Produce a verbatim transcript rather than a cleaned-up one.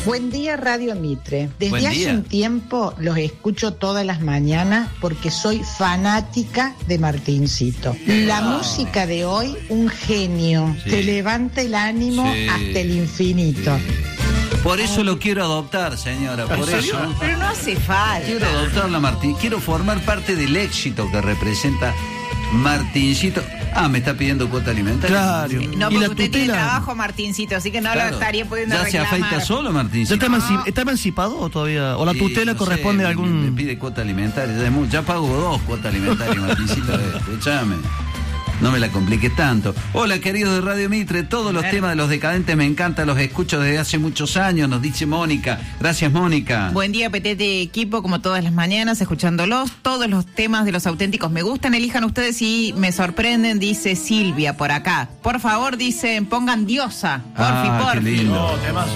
Buen día, Radio Mitre. Desde Buen hace día. un tiempo los escucho todas las mañanas porque soy fanática de Martincito. La música de hoy, un genio. Sí. Te levanta el ánimo Sí. hasta el infinito. Sí. Por eso lo quiero adoptar, señora, por eso. Pero no hace falta. Quiero adoptarlo a Martín, quiero formar parte del éxito que representa Martincito. Ah, me está pidiendo cuota alimentaria. Claro. No, Y porque la usted tiene tutela. trabajo, Martincito, así que no Claro. lo estaría pudiendo ¿Ya reclamar. se afeita solo, ¿Ya Martincito? está, emanci- está emancipado o todavía? ¿O la Sí, tutela no corresponde sé, a me- algún...? Me pide cuota alimentaria, ya, es mu- ya pago dos cuotas alimentarias, Martincito, eh, escuchame. No me la compliques tanto. Hola, queridos de Radio Mitre, todos los temas de Los Decadentes me encantan, los escucho desde hace muchos años, nos dice Mónica. Gracias, Mónica. Buen día, Petete equipo, como todas las mañanas, escuchándolos. Todos los temas de Los Auténticos me gustan, elijan ustedes y me sorprenden, dice Silvia por acá. Por favor, dicen, pongan Diosa, porfi, Ah, qué porfi. lindo. No, temazo.